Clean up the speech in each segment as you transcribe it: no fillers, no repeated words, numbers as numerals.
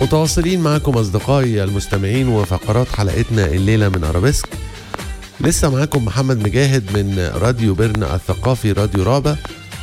متواصلين معكم أصدقائي المستمعين وفقرات حلقتنا الليلة من أرابيسك. لسه معكم محمد مجاهد من راديو بيرنا الثقافي راديو رابا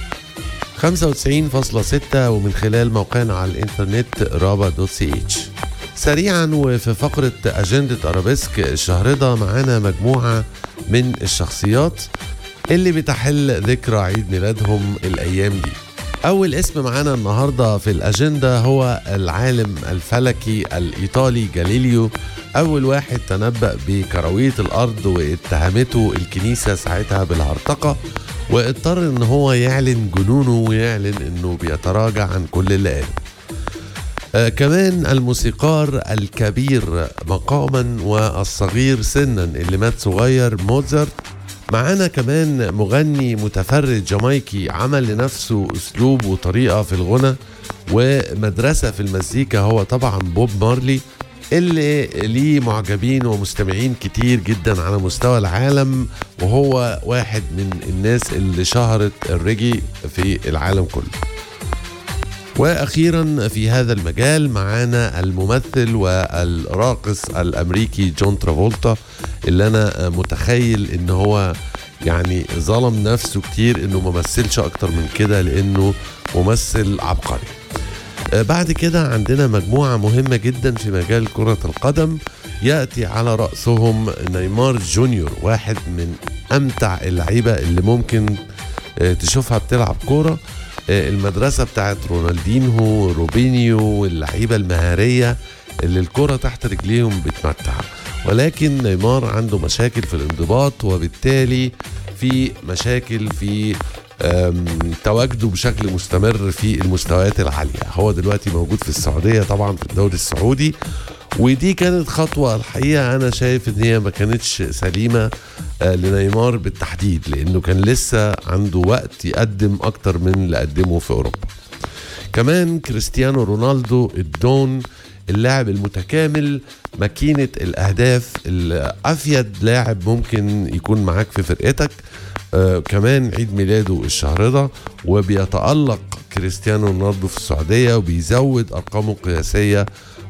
95.6 ومن خلال موقعنا على الانترنت raba.ch. سريعا وفي فقرة أجندة أرابيسك الشهر ده معانا مجموعة من الشخصيات اللي بتحل ذكرى عيد ميلادهم الأيام دي. أول اسم معانا النهاردة في الأجندة هو العالم الفلكي الإيطالي جاليليو، أول واحد تنبأ بكروية الأرض واتهمته الكنيسة ساعتها بالهرطقة، واضطر إن هو يعلن جنونه ويعلن إنه بيتراجع عن كل اللي قاله. كمان الموسيقار الكبير مقاما والصغير سنا اللي مات صغير موتزارت. معانا كمان مغني متفرد جامايكي عمل لنفسه أسلوب وطريقة في الغنى ومدرسة في المزيكا، هو طبعا بوب مارلي اللي ليه معجبين ومستمعين كتير جدا على مستوى العالم، وهو واحد من الناس اللي شهرت الريجي في العالم كله. وأخيرا في هذا المجال معانا الممثل والراقص الأمريكي جون ترافولتا، اللي أنا متخيل إن هو يعني ظلم نفسه كتير إنه ممثلش أكتر من كده لأنه ممثل عبقري. بعد كده عندنا مجموعة مهمة جدا في مجال كرة القدم يأتي على رأسهم نيمار جونيور، واحد من أمتع اللعيبة اللي ممكن تشوفها بتلعب كورة. المدرسة بتاعت رونالدينهو روبينيو واللعيبة المهارية اللي الكرة تحت رجليهم بتمتع، ولكن نيمار عنده مشاكل في الانضباط، وبالتالي في مشاكل في تواجده بشكل مستمر في المستويات العالية. هو دلوقتي موجود في السعودية طبعا في الدوري السعودي، ودي كانت خطوة الحقيقة أنا شايف إن هي ما كانتش سليمة لنيمار بالتحديد، لأنه كان لسه عنده وقت يقدم أكتر من اللي قدمه في أوروبا. كمان كريستيانو رونالدو الدون، اللاعب المتكامل، ماكينة الأهداف، الأفيد لاعب ممكن يكون معاك في فرقتك. كمان عيد ميلاده الشهر ده، وبيتألق كريستيانو رونالدو في السعودية وبيزود أرقامه القياسية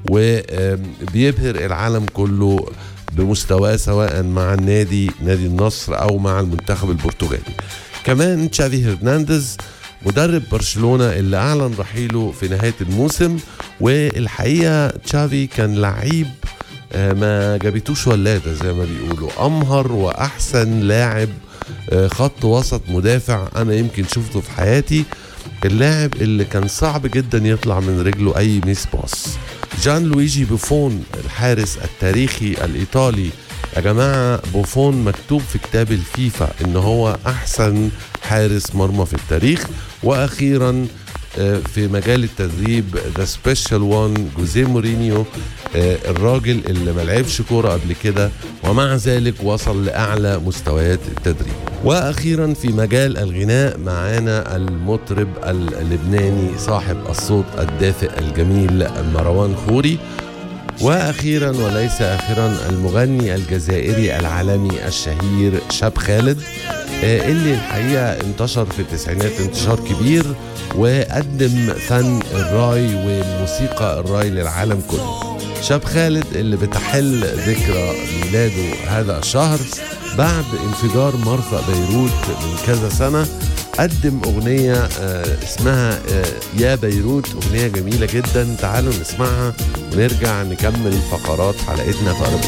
وبيبهر العالم كله بمستواه سواء مع نادي النصر أو مع المنتخب البرتغالي. كمان تشافي هرنانديز مدرب برشلونة اللي أعلن رحيله في نهاية الموسم، والحقيقة تشافي كان لعيب ما جابتوش ولادة زي ما بيقولوا، أمهر وأحسن لاعب خط وسط مدافع أنا يمكن شفته في حياتي، اللاعب اللي كان صعب جدا يطلع من رجله أي ميس باص. جان لويجي بوفون الحارس التاريخي الإيطالي، يا جماعة بوفون مكتوب في كتاب الفيفا إن هو أحسن حارس مرمى في التاريخ. وأخيرا في مجال التدريب ذا سبيشال وان جوزيه مورينيو، الراجل اللي ملعبش كورة قبل كده ومع ذلك وصل لأعلى مستويات التدريب. وأخيرا في مجال الغناء معانا المطرب اللبناني صاحب الصوت الدافئ الجميل مروان خوري. وأخيرا وليس آخرا المغني الجزائري العالمي الشهير شاب خالد، اللي الحقيقة انتشر في التسعينات انتشار كبير وقدم فن الراي وموسيقى الراي للعالم كله. شاب خالد اللي بتحل ذكرى ميلاده هذا الشهر بعد انفجار مرفأ بيروت من كذا سنة، قدم أغنية اسمها يا بيروت، أغنية جميلة جدا. تعالوا نسمعها ونرجع نكمل فقرات حلقتنا في أرابيسك.